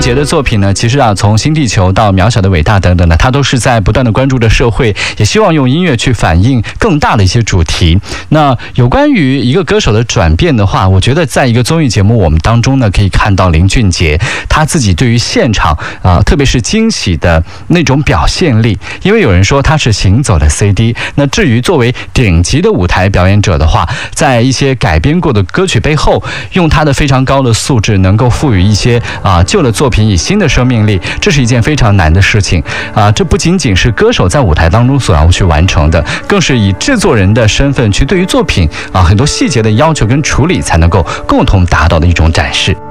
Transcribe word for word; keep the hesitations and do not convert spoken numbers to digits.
杰的作品呢，其实啊，从新地球到渺小的伟大等等的，他都是在不断的关注着社会，也希望用音乐去反映更大的一些主题。那有关于一个歌手的转变的话，我觉得在一个综艺节目我们当中呢，可以看到林俊杰他自己对于现场啊、呃，特别是惊喜的那种表现力。因为有人说他是行走的 C D， 那至于作为顶级的舞台表演者的话，在一些改编过的歌曲背后，用他的非常高的素质，能够赋予一些啊、呃、旧的作品以新的生命力，这是一件非常难的事情啊、呃。这不仅仅是歌手在舞台当中所要去完成的，更是以制作人的身份去对于作品啊、呃、很多细节的要求跟处理，才能够共同达到的一种展示。